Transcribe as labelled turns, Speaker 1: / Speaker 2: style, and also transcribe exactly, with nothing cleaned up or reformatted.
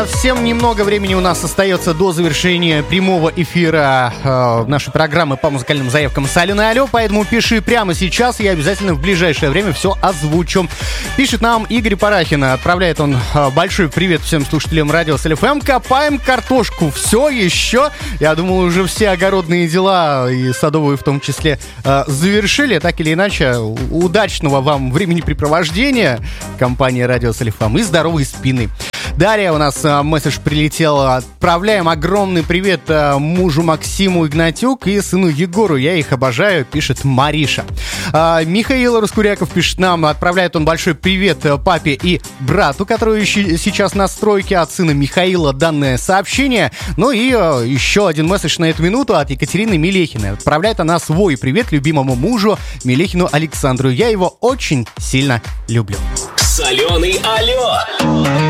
Speaker 1: Совсем немного времени у нас остается до завершения прямого эфира э, нашей программы по музыкальным заявкам с Аленой Алло, поэтому пиши прямо сейчас, я обязательно в ближайшее время все озвучу. Пишет нам Игорь Парахин, отправляет он э, большой привет всем слушателям радио с эл эф эм. Копаем картошку все еще. Я думаю, уже все огородные дела, и садовые в том числе, э, завершили. Так или иначе, удачного вам времяпрепровождения, компания радио с эл эф эм, и здоровой спины. Далее у нас а, месседж прилетел. Отправляем огромный привет а, мужу Максиму Игнатюк и сыну Егору. Я их обожаю, пишет Мариша. А, Михаил Раскуряков пишет нам. Отправляет он большой привет папе и брату, которые еще, сейчас на стройке. От сына Михаила данное сообщение. Ну и а, еще один месседж на эту минуту от Екатерины Мелехиной. Отправляет она свой привет любимому мужу Мелехину Александру. Я его очень сильно люблю.
Speaker 2: Соленый Алло.